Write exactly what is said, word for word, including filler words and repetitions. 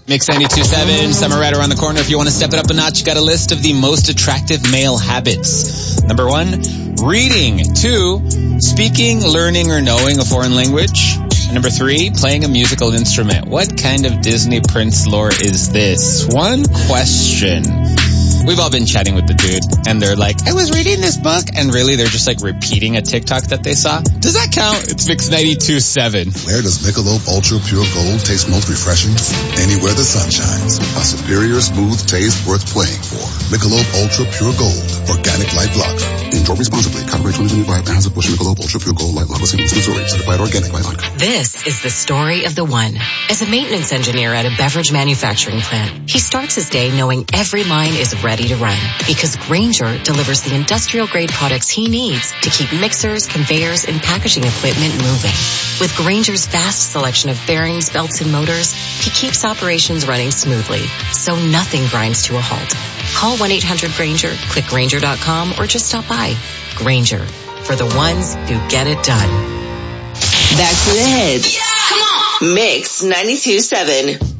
Mix ninety-two point seven, summer right around the corner. If you want to step it up a notch, you got a list of the most attractive male habits. Number one, reading. Two, speaking, learning, or knowing a foreign language. And number three, playing a musical instrument. What kind of Disney prince lore is this? One question. We've all been chatting with the dude, and they're like, I was reading this book, and really they're just like repeating a TikTok that they saw. Does that count? It's Mix ninety-two point seven. Where does Michelob Ultra Pure Gold taste most refreshing? Anywhere the sun shines. A superior smooth taste worth playing for. Michelob Ultra Pure Gold. Organic Light Lager. Enjoy responsibly. Copyright twenty twenty-five. Anheuser-Busch Michelob Ultra Pure Gold Light Lager. Saint Louis, Missouri. Certified Organic Light Lager. This is the story of the one. As a maintenance engineer at a beverage manufacturing plant, he starts his day knowing every line is ready to run, because Grainger delivers the industrial-grade products he needs to keep mixers, conveyors, and packaging equipment moving. With Grainger's vast selection of bearings, belts, and motors, he keeps operations running smoothly, so nothing grinds to a halt. Call one eight hundred Grainger, click Grainger dot com, or just stop by. Grainger, for the ones who get it done. Back to the hits. Yeah! Come on! Mix ninety-two point seven.